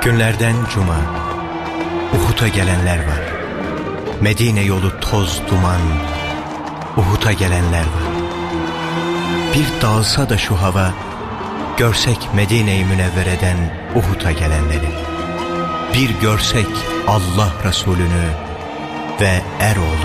Günlerden cuma, Uhud'a gelenler var. Medine yolu toz duman, Uhud'a gelenler var. Bir dağılsa da şu hava, görsek Medine-i Münevvere'den Uhud'a gelenleri. Bir görsek Allah Resulünü ve Eroğlu